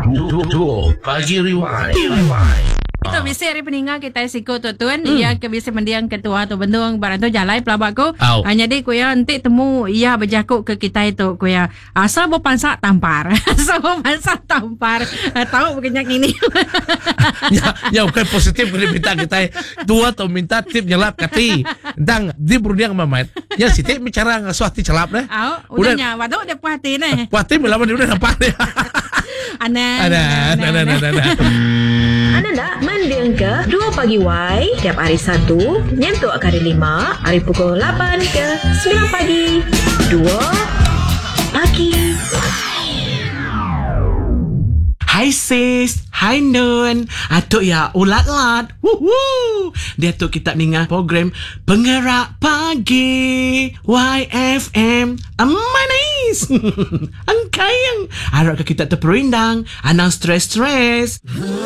Dua Pagi Rewind. Tu biasa hari peninggal kita sikut tu tuan ia ke biasa mendiang ketua tu bendung barang tu jalai pelabak ko hanya dek ko ya nanti temu ia berjakuk ke kita itu ko ya asal berpansak tampar tahu berkenyak ini ya bukan positif boleh minta kita tua atau minta tip nyelap kati dang di berdiang mamat ya si tip bicara ngasuati celap deh udah nyawa tu udah puati nih puati melawan dia udah nampak deh ada Anda nak mendiang ke 2 Pagi Y tiap hari Sabtu nyentuh hari 5 hari pukul 8 ke 9 pagi 2 Pagi. Hai sis, hai Nun. Atuk ya ulat-lat. Dia tu kita dengar program Penggerak Pagi YFM. Manis. Angkayang. Harap kita terperindang. Anang stres-stres.